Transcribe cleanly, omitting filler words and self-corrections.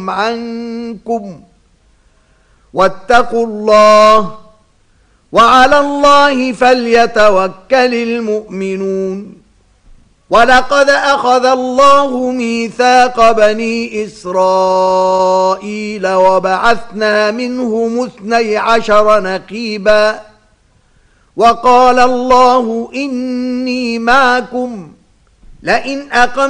عنكم واتقوا الله وعلى الله فليتوكل المؤمنون. ولقد أخذ الله ميثاق بني إسرائيل وبعثنا منهم 12 نقيبا وقال الله إني معكم لئن أقمتم